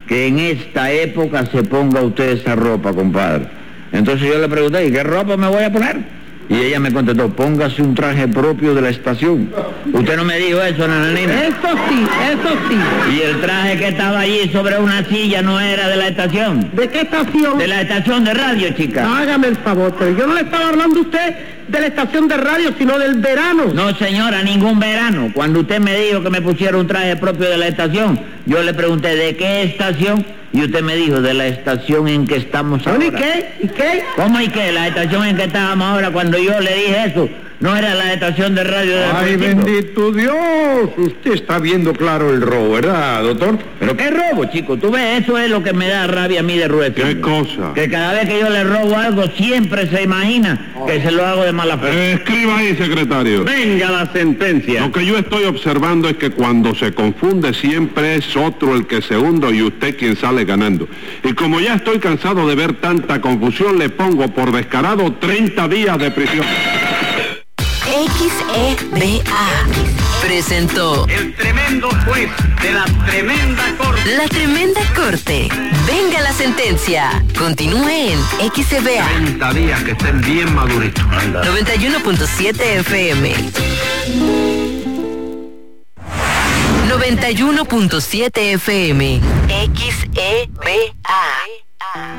que en esta época se ponga usted esa ropa, compadre. Entonces yo le pregunté, ¿y qué ropa me voy a poner? Y ella me contestó, póngase un traje propio de la estación. Usted no me dijo eso, nananina. Eso sí. Y el traje que estaba allí sobre una silla no era de la estación. ¿De qué estación? De la estación de radio, chica. Hágame el favor, pero yo no le estaba hablando a usted de la estación de radio, sino del verano. No, señora, ningún verano. Cuando usted me dijo que me pusiera un traje propio de la estación, yo le pregunté, ¿de qué estación? Y usted me dijo, de la estación en que estamos ahora. ¿Y qué? ¿Cómo y qué? La estación en que estábamos ahora, cuando yo le dije eso, no era la estación de radio de... ¡Ay, bendito Dios! Usted está viendo claro el robo, ¿verdad, doctor? ¿Pero qué robo, chico? Tú ves, eso es lo que me da rabia a mí de Rueff. ¿Qué cosa? Que cada vez que yo le robo algo, siempre se imagina que se lo hago de mala fe. Escriba ahí, secretario. Venga la sentencia. Lo que yo estoy observando es que cuando se confunde siempre es otro el que se hunde y usted quien sale ganando. Y como ya estoy cansado de ver tanta confusión, le pongo por descarado 30 días de prisión. XEDA presentó El tremendo juez de la tremenda corte. La Tremenda Corte. Venga la sentencia. Continúe en XEDA 30 días que estén bien maduritos. 91.7 FM. 91.7 FM. XEDA.